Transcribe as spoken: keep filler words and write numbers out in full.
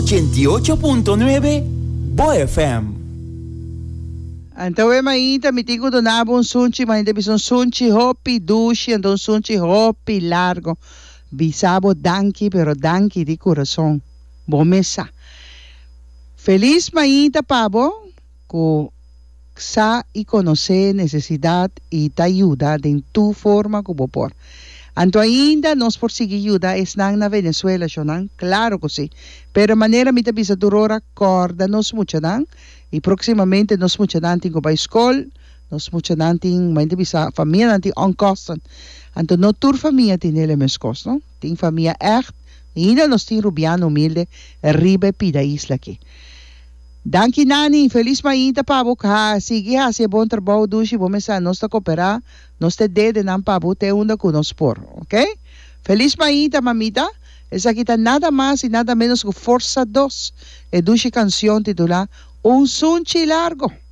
ochenta y ocho punto nueve Bo F M. Antawe maita mitigo do nabon sunchi maita bison sunchi hopi dushi andon sunchi hopi largo. Bisabo danki pero danki di corazón. Bomesa. Feliz maita pabo ko sa y conocer necesidad y te ayuda de tu forma como por. Anto ainda nos por seguir ayuda es nang na Venezuela shonan, claro que sí. Pero manera mita bisa durora corda nos mucho nang y próximamente nos mucho nang tingo pa escola, nos mucho nang ting mita bisa familia nang ting on kosten. Anto no tur familia tinele mes kosten, ting familia echt, ainda nos ting rubiano humilde, arriba pida isla ki. Danki nani, feliz maita pabo ka, sige ha, se bon trabajo dushi, bom esa, nos ta coopera, nos te dede nan pabo, te unda con nos por, ok? Feliz maita, mamita, esa kita nada más y nada menos que Forza dos, e dushi canción titulada Un Sunchi Largo.